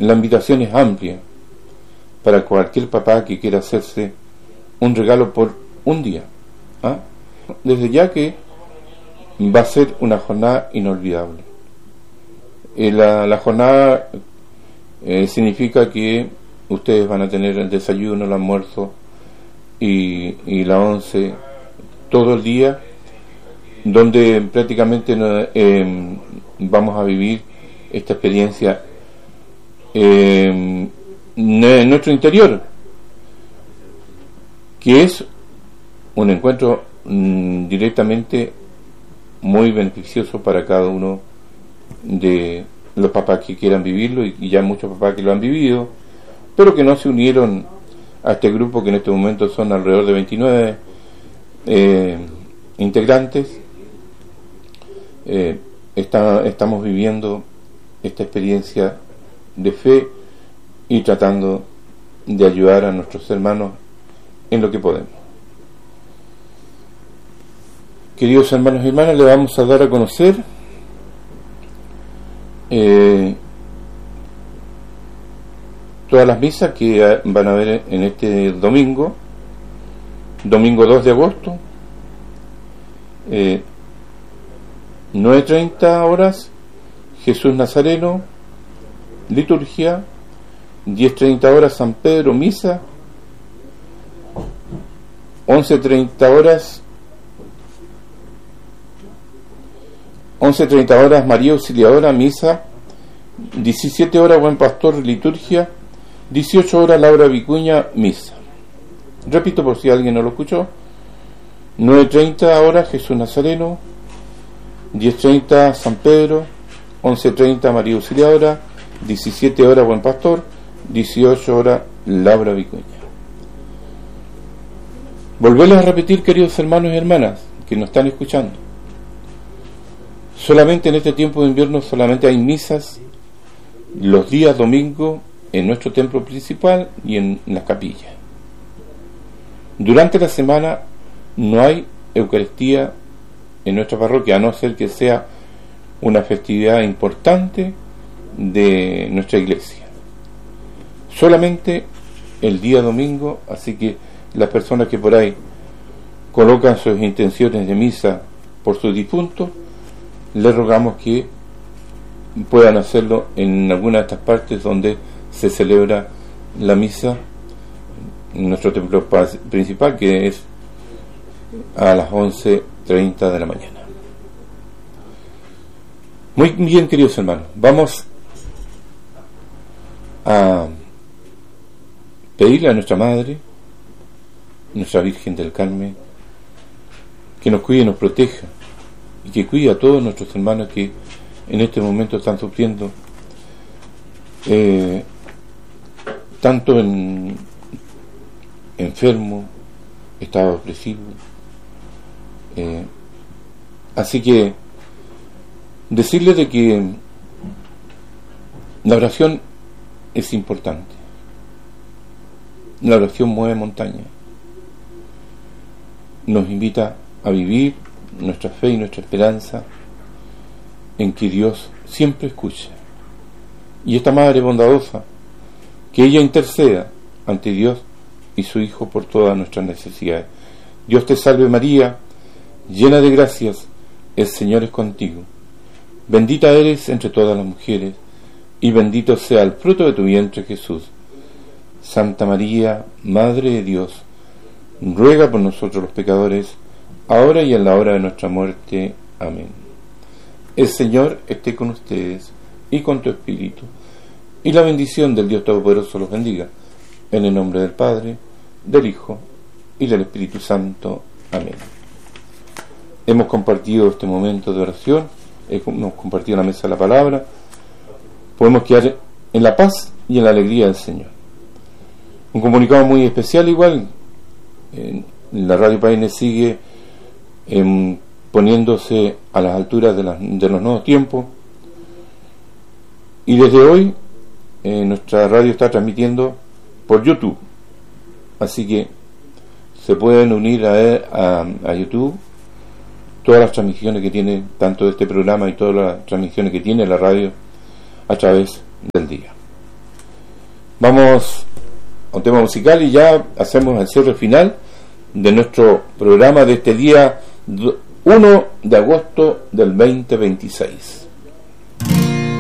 la invitación es amplia para cualquier papá que quiera hacerse un regalo por un día. Desde ya que va a ser una jornada inolvidable. La jornada significa que ustedes van a tener el desayuno, el almuerzo y la once todo el día, donde prácticamente vamos a vivir esta experiencia en nuestro interior, que es un encuentro directamente muy beneficioso para cada uno de los papás que quieran vivirlo, y ya muchos papás que lo han vivido, pero que no se unieron a este grupo, que en este momento son alrededor de 29 integrantes. Estamos viviendo esta experiencia de fe y tratando de ayudar a nuestros hermanos en lo que podemos. Queridos hermanos y hermanas, le vamos a dar a conocer todas las misas que van a haber en este domingo 2 de agosto, 9:30 horas, Jesús Nazareno, liturgia. 10:30 horas, San Pedro, misa. 11:30 horas, María Auxiliadora, misa. 17 horas, Buen Pastor, liturgia. 18 horas, Laura Vicuña, misa. Repito por si alguien no lo escuchó: 9:30 horas, Jesús Nazareno. 10:30 San Pedro. 11:30 María Auxiliadora. 17 horas, Buen Pastor. 18 horas, Laura Vicuña. Volverles a repetir, queridos hermanos y hermanas que nos están escuchando: solamente en este tiempo de invierno solamente hay misas los días domingos en nuestro templo principal y en las capillas. Durante la semana no hay Eucaristía en nuestra parroquia, a no ser que sea una festividad importante de nuestra iglesia. Solamente el día domingo, así que las personas que por ahí colocan sus intenciones de misa por sus difuntos, les rogamos que puedan hacerlo en alguna de estas partes donde se celebra la misa en nuestro templo principal, que es a las 11:30 de la mañana. Muy bien, queridos hermanos, vamos a pedirle a nuestra Madre, nuestra Virgen del Carmen, que nos cuide y nos proteja, y que cuide a todos nuestros hermanos que en este momento están sufriendo, tanto en enfermo, estado depresivo. Así que decirles de que la oración es importante. La oración mueve montañas, nos invita a vivir nuestra fe y nuestra esperanza en que Dios siempre escucha, y esta Madre bondadosa, que ella interceda ante Dios y su Hijo por todas nuestras necesidades. Dios te salve María, llena de gracias, el Señor es contigo. Bendita eres entre todas las mujeres, y bendito sea el fruto de tu vientre, Jesús. Santa María, Madre de Dios, ruega por nosotros los pecadores, ahora y en la hora de nuestra muerte. Amén. El Señor esté con ustedes y con tu espíritu, y la bendición del Dios Todopoderoso los bendiga, en el nombre del Padre, del Hijo y del Espíritu Santo. Amén. Hemos compartido este momento de oración, hemos compartido la mesa de la palabra. Podemos quedar en la paz y en la alegría del Señor. Un comunicado muy especial igual: la Radio Paine sigue poniéndose a las alturas de los nuevos tiempos, y desde hoy nuestra radio está transmitiendo por YouTube, así que se pueden unir a YouTube. Todas las transmisiones que tiene, tanto de este programa y todas las transmisiones que tiene la radio a través del día. Vamos a un tema musical y ya hacemos el cierre final de nuestro programa de este día 1 de agosto del 2026.